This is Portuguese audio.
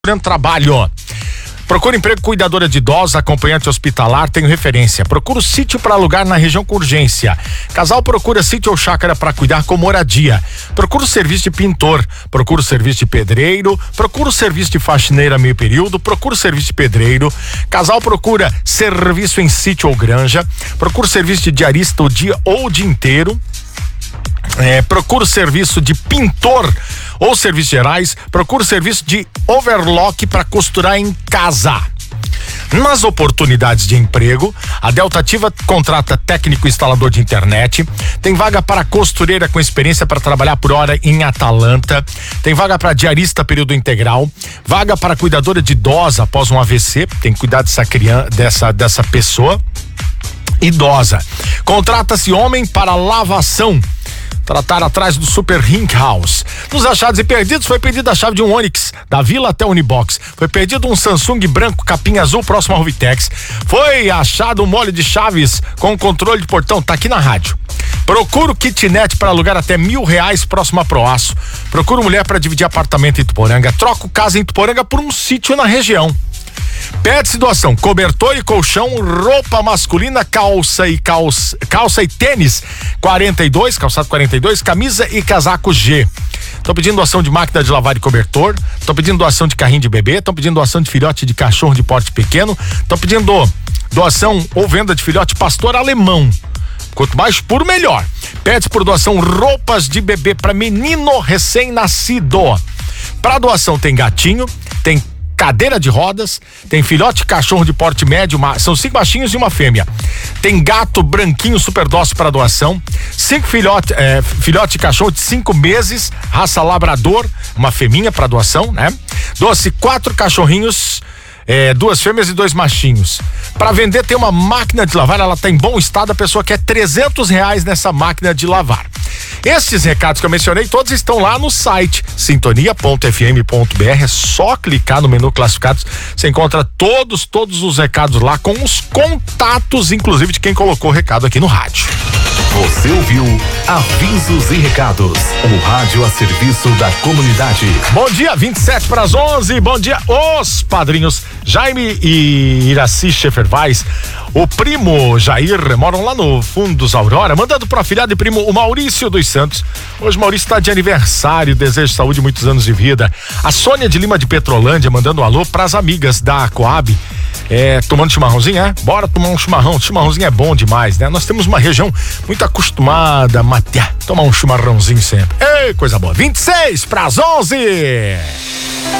Trabalho. Procura emprego cuidadora de idosos, acompanhante hospitalar, tenho referência. Procura o sítio para alugar na região com urgência. Casal procura sítio ou chácara para cuidar com moradia. Procura o serviço de pintor. Procura o serviço de pedreiro. Procura o serviço de faxineira meio período. Procura o serviço de pedreiro. Casal procura serviço em sítio ou granja. Procura o serviço de diarista o dia inteiro. Procura o serviço de pintor ou serviços gerais. Procura o serviço de overlock para costurar em casa. Nas oportunidades de emprego, a Delta Ativa contrata técnico instalador de internet. Tem vaga para costureira com experiência para trabalhar por hora em Atalanta. Tem vaga para diarista período integral. Vaga para cuidadora de idosa após um AVC. Tem que cuidar dessa pessoa idosa. Contrata-se homem para lavação. Tratar atrás do Super Rink House. Nos achados e perdidos, foi perdida a chave de um Onix da Vila até Unibox. Foi perdido um Samsung branco capinha azul próximo ao Rovitex. Foi achado um molho de chaves com controle de portão. Tá aqui na rádio. Procuro kitnet para alugar até R$1.000 próximo a Proaço. Procuro mulher para dividir apartamento em Ituporanga. Troco casa em Ituporanga por um sítio na região. Pede-se doação, cobertor e colchão, roupa masculina, calça e tênis 42, calçado 42, camisa e casaco G. Estão pedindo doação de máquina de lavar e cobertor, estão pedindo doação de carrinho de bebê, estão pedindo doação de filhote de cachorro de porte pequeno, estão pedindo doação ou venda de filhote pastor alemão. Quanto mais puro, melhor. Pede por doação roupas de bebê para menino recém-nascido. Para doação tem gatinho, tem cadeira de rodas, tem filhote cachorro de porte médio, são 5 machinhos e uma fêmea. Tem gato branquinho super dócil para doação, 5 filhote cachorro de 5 meses, raça labrador, uma fêmea para doação, né? Doa-se 4 cachorrinhos, 2 fêmeas e 2 machinhos. Para vender tem uma máquina de lavar, ela tá em bom estado, a pessoa quer R$300 nessa máquina de lavar. Esses recados que eu mencionei, todos estão lá no site sintonia.fm.br. É só clicar no menu classificados, você encontra todos os recados lá, com os contatos, inclusive de quem colocou o recado aqui no rádio. Você ouviu Avisos e Recados, o rádio a serviço da comunidade. Bom dia, 27 para as 11. Bom dia, os padrinhos Jaime e Iraci Schaeffer-Weiss. O primo Jair moram lá no fundo dos Aurora, mandando pro afilhado e primo o Maurício dos Santos. Hoje o Maurício está de aniversário, desejo saúde e muitos anos de vida. A Sônia de Lima de Petrolândia mandando um alô pras amigas da Coab. Tomando chimarrãozinho, Bora tomar um chimarrão. Chimarrãozinho é bom demais, né? Nós temos uma região muito acostumada a tomar um chimarrãozinho sempre. Ei, coisa boa. 26 para as 11.